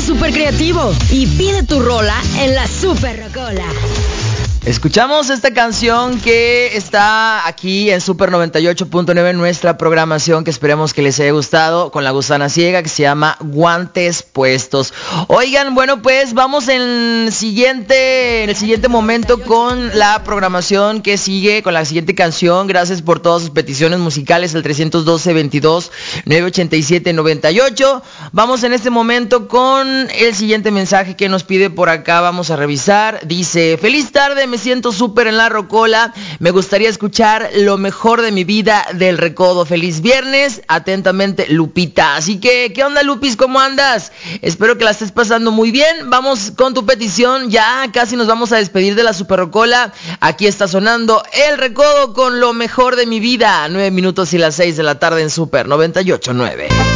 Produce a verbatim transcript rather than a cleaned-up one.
súper creativo y pide tu rola en la Super Rocola. Escuchamos esta canción que está aquí en Super noventa y ocho punto nueve, nuestra programación, que esperemos que les haya gustado, con La Gusana Ciega, que se llama Guantes Puestos. Oigan, bueno, pues vamos en el siguiente, en el siguiente momento con la programación que sigue, con la siguiente canción. Gracias por todas sus peticiones musicales, el tres uno dos, veintidós, novecientos ochenta y siete, noventa y ocho. Vamos en este momento con el siguiente mensaje que nos pide por acá, vamos a revisar. Dice: feliz tarde, me siento súper en la rocola, me gustaría escuchar Lo Mejor de Mi Vida del Recodo. Feliz viernes, atentamente Lupita. Así que, ¿qué onda, Lupis? ¿Cómo andas? Espero que la estés pasando muy bien. Vamos con tu petición, ya casi nos vamos a despedir de la Super Rocola. Aquí está sonando El Recodo con Lo Mejor de Mi Vida. Nueve minutos y las seis de la tarde en Super noventa y ocho punto nueve.